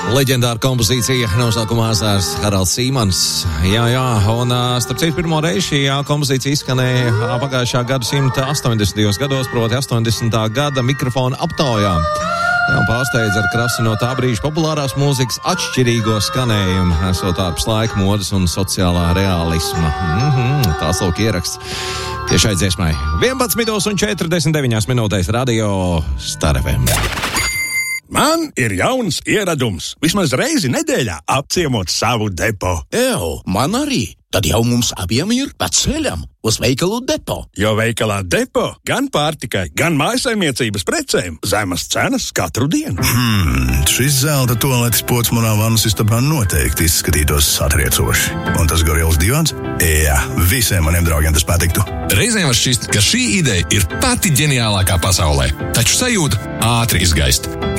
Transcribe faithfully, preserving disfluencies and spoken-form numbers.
Leģendāra kompozīcija nosaukumā Zārs Haralds Sīmans. Jā, jā, un starp citu pirmo reizi šī jā, kompozīcija izskanēja pagājušā gadsimta astoņdesmitajos gados, proti astoņdesmitā gada mikrofona aptaujā. Jā, pārsteidz ar krasi no tā brīža populārās mūzikas atšķirīgo skanējumu, esot ārpus laika modes un sociālā realisma. Mm-hmm, tās lūk ieraksts tiešai dziesmai. vienpadsmit un četrdesmit deviņas minūtēs radio Star F M. Man ir jauns ieradums. Vismaz reizi nedēļā apciemot savu depo. Ew, man arī. Tad jau mums abiem ir pa ceļam uz veikalu depo. Jo veikalā depo gan pārtikai, gan mājasaimniecības precēm zemas cenas katru dienu. Hmm, šis zelta toaletes pods manā vannas istabā noteikti izskatītos satriecoši. Un tas gorils divans? Jā, visiem maniem draugiem tas patiktu. Reizēm var šķist, ka šī ideja ir pati ģeniālākā pasaulē, taču sajūta ātri izgaist.